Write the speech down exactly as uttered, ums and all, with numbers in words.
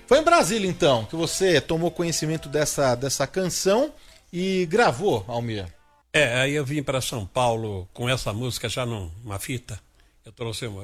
Foi em Brasília, então, que você tomou conhecimento dessa, dessa canção e gravou, Almir. É, aí eu vim para São Paulo com essa música já numa fita. Eu trouxe uma,